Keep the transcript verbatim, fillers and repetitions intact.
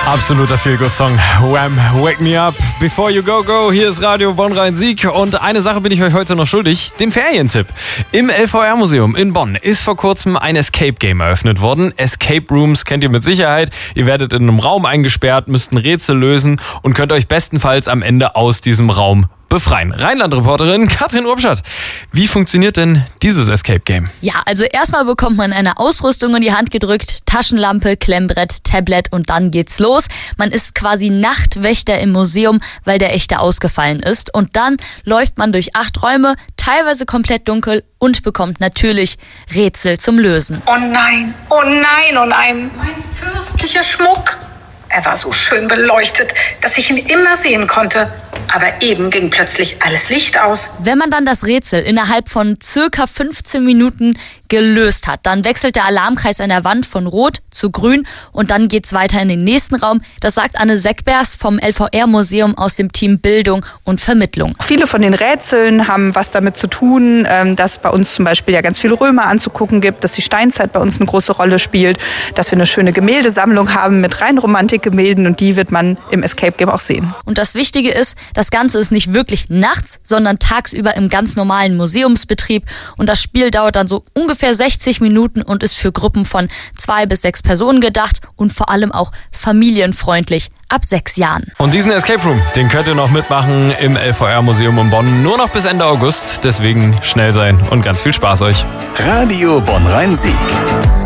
Absoluter Feel-Good-Song. Wham! Wake Me Up Before You Go Go. Hier ist Radio Bonn-Rhein-Sieg. Und eine Sache bin ich euch heute noch schuldig. Den Ferientipp. Im L V R-Museum in Bonn ist vor kurzem ein Escape-Game eröffnet worden. Escape Rooms kennt ihr mit Sicherheit. Ihr werdet in einem Raum eingesperrt, müsst ein Rätsel lösen und könnt euch bestenfalls am Ende aus diesem Raum befreien. Rheinland-Reporterin Katrin Urbschat. Wie funktioniert denn dieses Escape-Game? Ja, also erstmal bekommt man eine Ausrüstung in die Hand gedrückt, Taschenlampe, Klemmbrett, Tablet und dann geht's los. Man ist quasi Nachtwächter im Museum, weil der Echte ausgefallen ist. Und dann läuft man durch acht Räume, teilweise komplett dunkel und bekommt natürlich Rätsel zum Lösen. Oh nein, oh nein, oh nein, mein fürstlicher Schmuck. Er war so schön beleuchtet, dass ich ihn immer sehen konnte. Aber eben ging plötzlich alles Licht aus. Wenn man dann das Rätsel innerhalb von circa fünfzehn Minuten gelöst hat, dann wechselt der Alarmkreis an der Wand von rot zu grün und dann geht's weiter in den nächsten Raum. Das sagt Anne Seckbers vom L V R-Museum aus dem Team Bildung und Vermittlung. Viele von den Rätseln haben was damit zu tun, dass bei uns zum Beispiel ja ganz viele Römer anzugucken gibt, dass die Steinzeit bei uns eine große Rolle spielt, dass wir eine schöne Gemäldesammlung haben mit rein Romantikgemälden und die wird man im Escape Game auch sehen. Und das Wichtige ist, das Ganze ist nicht wirklich nachts, sondern tagsüber im ganz normalen Museumsbetrieb und das Spiel dauert dann so ungefähr sechzig Minuten und ist für Gruppen von zwei bis sechs Personen gedacht und vor allem auch familienfreundlich ab sechs Jahren. Und diesen Escape Room, den könnt ihr noch mitmachen im L V R-Museum in Bonn, nur noch bis Ende August, deswegen schnell sein und ganz viel Spaß euch. Radio Bonn-Rhein-Sieg.